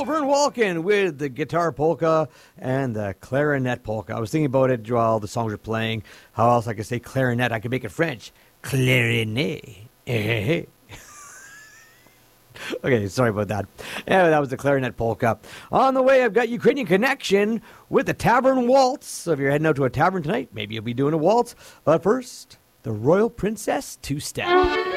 Vern Walken with the guitar polka and the clarinet polka. I was thinking about it while the songs were playing. How else I could say clarinet? I could make it French. Clarinet. Okay, sorry about that. Yeah, that was the clarinet polka. On the way, I've got Ukrainian Connection with the Tavern Waltz. So if you're heading out to a tavern tonight, maybe you'll be doing a waltz. But first, the Royal Princess Two-Step.